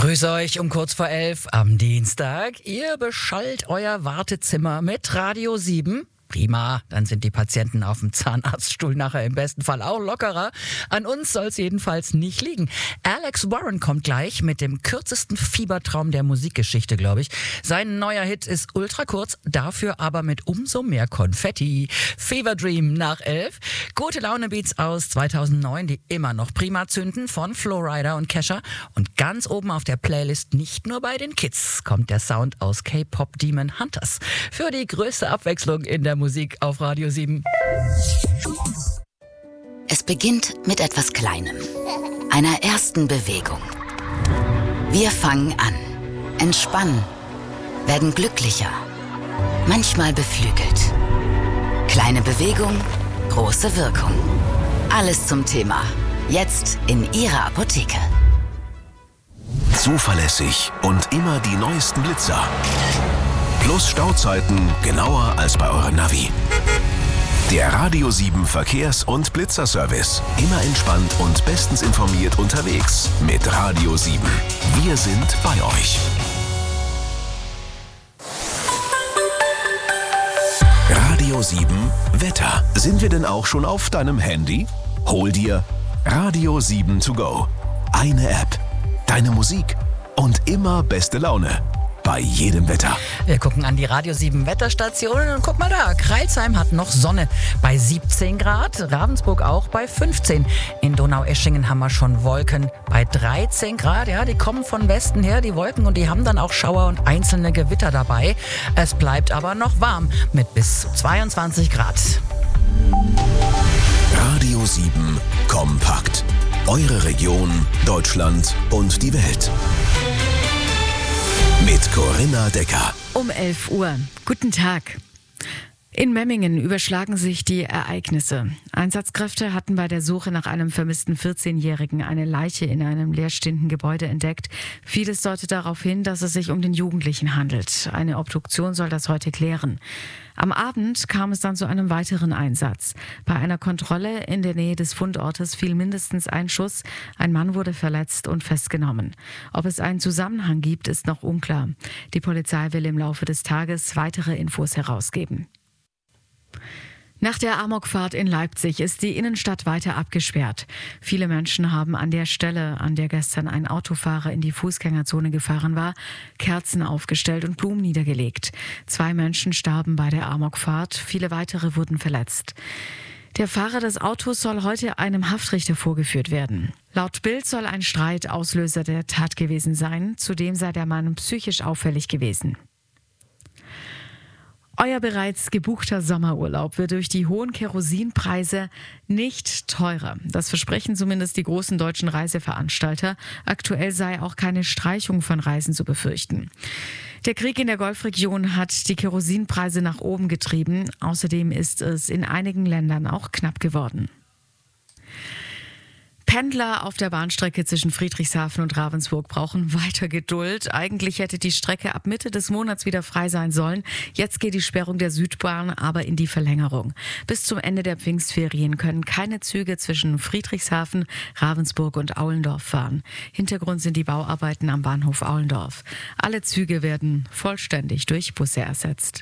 Grüße euch um kurz vor 11 am Dienstag. Ihr beschallt euer Wartezimmer mit Radio 7. Prima, dann sind die Patienten auf dem Zahnarztstuhl nachher im besten Fall auch lockerer. An uns soll es jedenfalls nicht liegen. Alex Warren kommt gleich mit dem kürzesten Fiebertraum der Musikgeschichte, glaube ich. Sein neuer Hit ist ultra kurz, dafür aber mit umso mehr Konfetti. Fever Dream nach 11. Gute Laune Beats aus 2009, die immer noch prima zünden, von Flo Rida und Kesha. Und ganz oben auf der Playlist, nicht nur bei den Kids, kommt der Sound aus K-Pop Demon Hunters. Für die größte Abwechslung in der Musik auf Radio 7. Es beginnt mit etwas Kleinem, einer ersten Bewegung. Wir fangen an, entspannen, werden glücklicher, manchmal beflügelt. Kleine Bewegung, große Wirkung. Alles zum Thema. Jetzt in Ihrer Apotheke. Zuverlässig und immer die neuesten Blitzer. Plus Stauzeiten genauer als bei eurem Navi. Der Radio 7 Verkehrs- und Blitzerservice. Immer entspannt und bestens informiert unterwegs mit Radio 7. Wir sind bei euch. Radio 7 Wetter. Sind wir denn auch schon auf deinem Handy? Hol dir Radio 7 to go. Eine App, deine Musik und immer beste Laune. Bei jedem Wetter. Wir gucken an die Radio 7 Wetterstationen und guck mal da, Crailsheim hat noch Sonne bei 17 Grad, Ravensburg auch bei 15. In Donaueschingen haben wir schon Wolken bei 13 Grad. Ja, die kommen von Westen her, die Wolken, und die haben dann auch Schauer und einzelne Gewitter dabei. Es bleibt aber noch warm mit bis zu 22 Grad. Radio 7 kompakt. Eure Region, Deutschland und die Welt. Mit Corinna Decker. Um 11 Uhr. Guten Tag. In Memmingen überschlagen sich die Ereignisse. Einsatzkräfte hatten bei der Suche nach einem vermissten 14-Jährigen eine Leiche in einem leerstehenden Gebäude entdeckt. Vieles deutet darauf hin, dass es sich um den Jugendlichen handelt. Eine Obduktion soll das heute klären. Am Abend kam es dann zu einem weiteren Einsatz. Bei einer Kontrolle in der Nähe des Fundortes fiel mindestens ein Schuss. Ein Mann wurde verletzt und festgenommen. Ob es einen Zusammenhang gibt, ist noch unklar. Die Polizei will im Laufe des Tages weitere Infos herausgeben. Nach der Amokfahrt in Leipzig ist die Innenstadt weiter abgesperrt. Viele Menschen haben an der Stelle, an der gestern ein Autofahrer in die Fußgängerzone gefahren war, Kerzen aufgestellt und Blumen niedergelegt. 2 Menschen starben bei der Amokfahrt, viele weitere wurden verletzt. Der Fahrer des Autos soll heute einem Haftrichter vorgeführt werden. Laut Bild soll ein Streit Auslöser der Tat gewesen sein. Zudem sei der Mann psychisch auffällig gewesen. Euer bereits gebuchter Sommerurlaub wird durch die hohen Kerosinpreise nicht teurer. Das versprechen zumindest die großen deutschen Reiseveranstalter. Aktuell sei auch keine Streichung von Reisen zu befürchten. Der Krieg in der Golfregion hat die Kerosinpreise nach oben getrieben. Außerdem ist es in einigen Ländern auch knapp geworden. Pendler auf der Bahnstrecke zwischen Friedrichshafen und Ravensburg brauchen weiter Geduld. Eigentlich hätte die Strecke ab Mitte des Monats wieder frei sein sollen. Jetzt geht die Sperrung der Südbahn aber in die Verlängerung. Bis zum Ende der Pfingstferien können keine Züge zwischen Friedrichshafen, Ravensburg und Aulendorf fahren. Hintergrund sind die Bauarbeiten am Bahnhof Aulendorf. Alle Züge werden vollständig durch Busse ersetzt.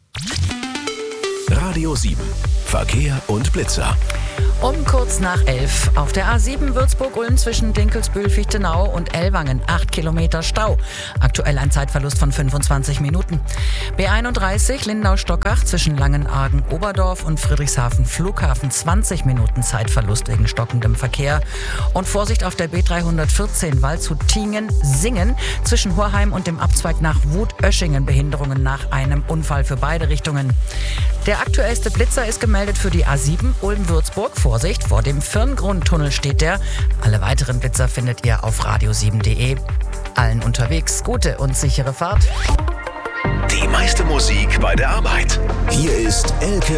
Radio 7 Verkehr und Blitzer. Um kurz nach 11 auf der A7 Würzburg-Ulm zwischen Dinkelsbühl-Fichtenau und Ellwangen 8 Kilometer Stau. Aktuell ein Zeitverlust von 25 Minuten. B31 Lindau-Stockach zwischen Langenargen-Oberdorf und Friedrichshafen-Flughafen 20 Minuten Zeitverlust wegen stockendem Verkehr. Und Vorsicht auf der B314 Waldshut-Tiengen-Singen zwischen Horheim und dem Abzweig nach Wut-Oeschingen Behinderungen nach einem Unfall für beide Richtungen. Der aktuellste Blitzer ist gemeldet für die A7 Ulm-Würzburg. Vorsicht, vor dem Firngrundtunnel steht der. Alle weiteren Blitzer findet ihr auf radio7.de. Allen unterwegs gute und sichere Fahrt. Die meiste Musik bei der Arbeit. Hier ist Elke